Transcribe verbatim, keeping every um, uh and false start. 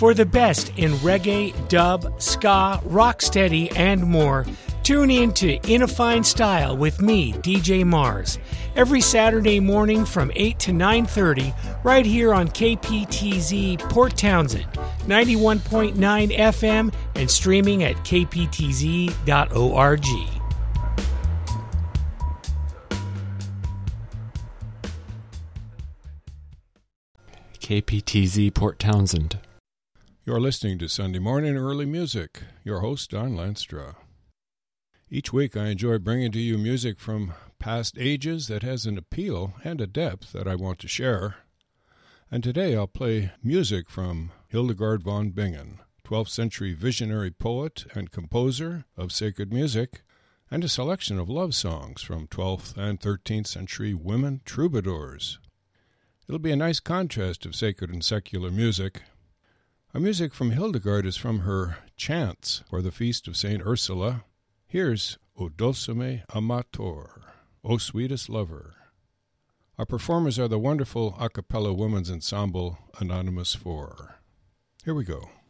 For the best in reggae, dub, ska, rocksteady, and more, tune in to In a Fine Style with me, D J Mars, every Saturday morning from eight to nine thirty, right here on K P T Z Port Townsend, ninety-one point nine F M, and streaming at k p t z dot org. K P T Z Port Townsend. You're listening to Sunday Morning Early Music. Your host, Don Lanstra. Each week I enjoy bringing to you music from past ages that has an appeal and a depth that I want to share. And today I'll play music from Hildegard von Bingen, twelfth century visionary poet and composer of sacred music, and a selection of love songs from twelfth and thirteenth century women troubadours. It'll be a nice contrast of sacred and secular music. Our music from Hildegard is from her chants for the feast of Saint Ursula. Here's O Dulcime Amator, O Sweetest Lover. Our performers are the wonderful a cappella women's ensemble Anonymous Four. Here we go.